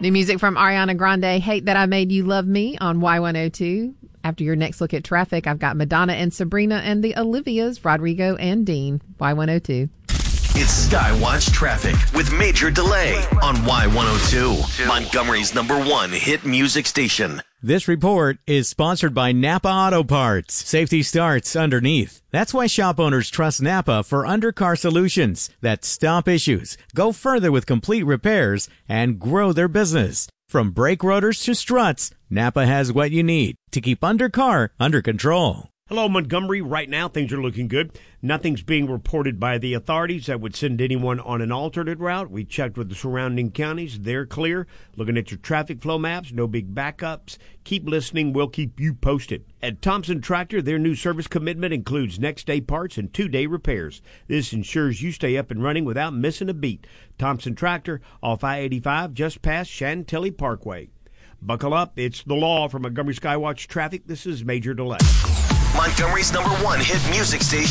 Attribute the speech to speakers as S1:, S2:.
S1: New music from Ariana Grande, Hate That I Made You Love Me on Y102. After your next look at traffic, I've got Madonna and Sabrina and the Olivias, Rodrigo and Dean, Y102.
S2: It's Skywatch Traffic with Major Delay on Y102, Montgomery's #1 hit music station.
S3: This report is sponsored by Napa Auto Parts. Safety starts underneath. That's why shop owners trust Napa for undercar solutions that stop issues, go further with complete repairs, and grow their business. From brake rotors to struts, Napa has what you need to keep undercar under control.
S4: Hello, Montgomery. Right now, things are looking good. Nothing's being reported by the authorities that would send anyone on an alternate route. We checked with the surrounding counties. They're clear. Looking at your traffic flow maps, no big backups. Keep listening. We'll keep you posted. At Thompson Tractor, their new service commitment includes next-day parts and 2-day repairs. This ensures you stay up and running without missing a beat. Thompson Tractor, off I-85, just past Chantilly Parkway. Buckle up. It's the law from Montgomery Skywatch Traffic. This is Major Delay.
S2: Montgomery's #1 hit music station.